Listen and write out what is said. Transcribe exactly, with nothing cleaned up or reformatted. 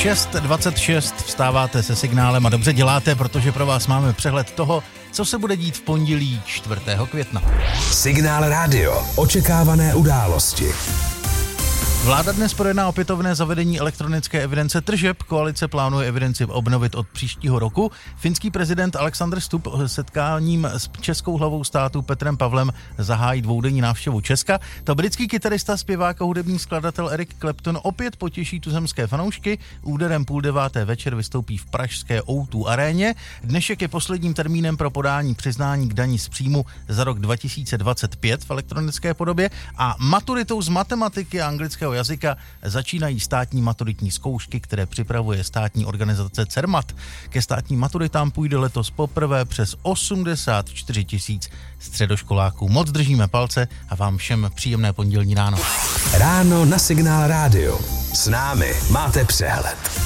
šest dvacet šest vstáváte se Signálem a dobře děláte, protože pro vás máme přehled toho, co se bude dít v pondělí čtvrtého května. Signál rádio. Očekávané události. Vláda dnes projedná opětovné zavedení elektronické evidence tržeb. Koalice plánuje evidenci obnovit od příštího roku. Finský prezident Alexander Stubb setkáním s českou hlavou státu Petrem Pavlem zahájí dvoudenní návštěvu Česka. To britský kytarista, zpěvák a hudební skladatel Eric Clapton opět potěší tuzemské fanoušky. Úderem půl deváté večer vystoupí v pražské ó dva aréně. Dnešek je posledním termínem pro podání přiznání k dani z příjmu za rok dva tisíce dvacet pět v elektronické podobě a maturitou z matematiky a anglického jazyka začínají státní maturitní zkoušky, které připravuje státní organizace Cermat. Ke státním maturitám půjde letos poprvé přes osmdesát čtyři tisíc středoškoláků. Moc držíme palce a vám všem příjemné pondělní ráno. Ráno na Signál rádio. S námi máte přehled.